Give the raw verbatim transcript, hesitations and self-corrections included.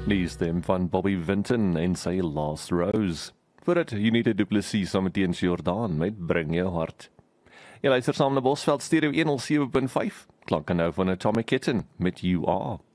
Die stem van Bobby Vinton en sy Last Rose. Voordat Unita Du Plessis saam met Teens Jordaan met Bring Jou Hart. Jy luister saam na Bosveld Stereo honderd sewe punt vyf. Klanke nou van Atomic Kitten met You Are.